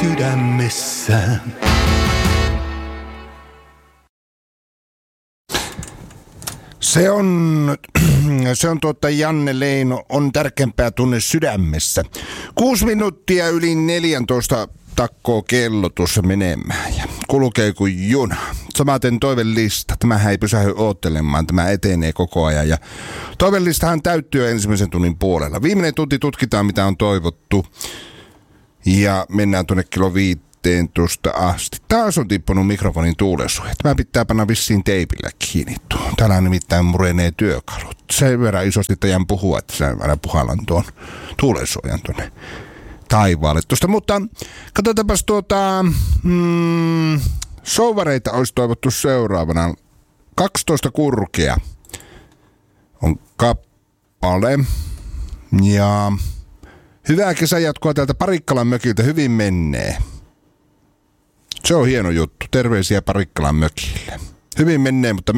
sydämessä. Se on Janne Leino, on tärkeämpää tunne sydämessä. 6 minuuttia yli 14 takkoo kello tuossa menemään ja kulkee kuin juna. Samaten toivelista. Tämähän ei pysähdy oottelemaan, tämä etenee koko ajan ja toivelistahan täyttyy ensimmäisen tunnin puolella. Viimeinen tunti tutkitaan, mitä on toivottu ja mennään tuonne kello 15 asti. Taas on tippunut mikrofonin tuulensuoja. Tämä pitää panna vissiin teipillä kiinni tuohon. Täällä nimittäin murenee työkalut. Sen verran isosti tajan puhua, että sä aina puhallan tuon tuulensuojan tuonne taivaalle tuosta. Mutta katsotaanpas souvareita olisi toivottu seuraavana. 12 kurkea on kappale. Ja hyvää kesänjatkoa täältä Parikkalan mökiltä, hyvin menee. Se on hieno juttu. Terveisiä Parikkalan mökille. Hyvin menee, mutta